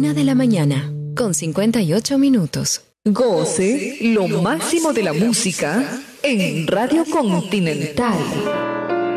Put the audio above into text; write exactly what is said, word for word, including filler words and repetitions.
Una de la mañana, con cincuenta y ocho minutos. Goce lo máximo de la música en Radio Continental.